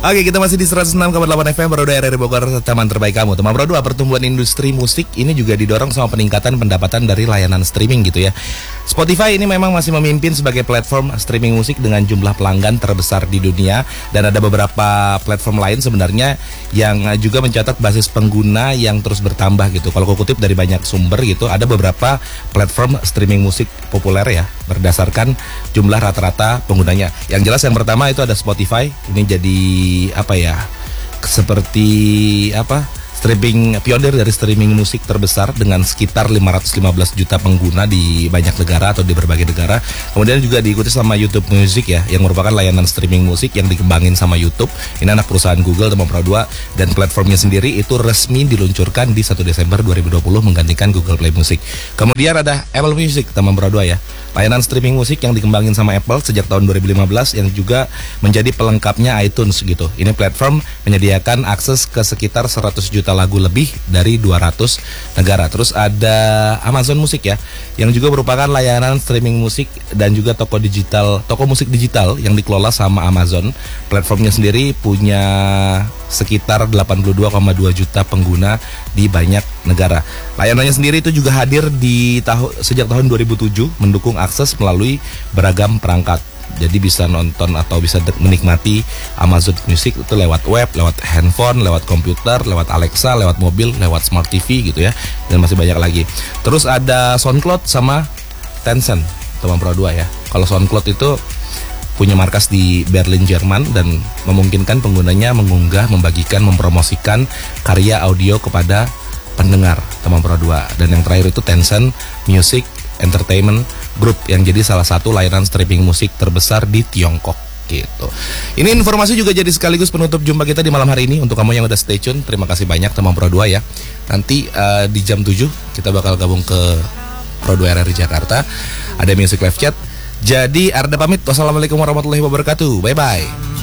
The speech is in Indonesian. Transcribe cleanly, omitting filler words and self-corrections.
Oke, kita masih di 106,8 FM Pro 2 RRI Bogor, teman terbaik kamu. Teman Pro 2, pertumbuhan industri musik ini juga didorong sama peningkatan pendapatan dari layanan streaming gitu ya. Spotify ini memang masih memimpin sebagai platform streaming musik dengan jumlah pelanggan terbesar di dunia, dan ada beberapa platform lain sebenarnya yang juga mencatat basis pengguna yang terus bertambah gitu. Kalau aku kutip dari banyak sumber gitu, ada beberapa platform streaming musik populer ya berdasarkan jumlah rata-rata penggunanya. Yang jelas yang pertama itu ada Spotify. Ini jadi apa ya, seperti apa, streaming pionir dari streaming musik terbesar dengan sekitar 515 juta pengguna di banyak negara atau di berbagai negara. Kemudian juga diikuti sama YouTube Music ya, yang merupakan layanan streaming musik yang dikembangin sama YouTube. Ini anak perusahaan Google, teman Pro 2, dan platformnya sendiri itu resmi diluncurkan di 1 Desember 2020 menggantikan Google Play Music. Kemudian ada Apple Music, teman Pro 2 ya. Layanan streaming musik yang dikembangin sama Apple sejak tahun 2015 yang juga menjadi pelengkapnya iTunes gitu. Ini platform menyediakan akses ke sekitar 100 juta lagu lebih dari 200 negara. Terus ada Amazon Music ya, yang juga merupakan layanan streaming musik dan juga toko musik digital yang dikelola sama Amazon. Platformnya sendiri punya sekitar 82,2 juta pengguna di banyak negara. Layanannya sendiri itu juga hadir di sejak tahun 2007, mendukung akses melalui beragam perangkat. Jadi bisa nonton atau bisa menikmati Amazon Music itu lewat web, lewat handphone, lewat komputer, lewat Alexa, lewat mobil, lewat smart TV gitu ya. Dan masih banyak lagi. Terus ada SoundCloud sama Tencent, teman Pro 2 ya. Kalau SoundCloud itu punya markas di Berlin, Jerman, dan memungkinkan penggunanya mengunggah, membagikan, mempromosikan karya audio kepada pendengar, teman Pro 2. Dan yang terakhir itu Tencent Music Entertainment Group yang jadi salah satu layanan streaming musik terbesar di Tiongkok gitu. Ini informasi juga jadi sekaligus penutup jumpa kita di malam hari ini. Untuk kamu yang udah stay tune, terima kasih banyak teman Pro 2 ya. Nanti di jam 7 kita bakal gabung ke Pro 2 RRI Jakarta. Ada Music Live Chat. Jadi Arda pamit. Wassalamualaikum warahmatullahi wabarakatuh. Bye bye.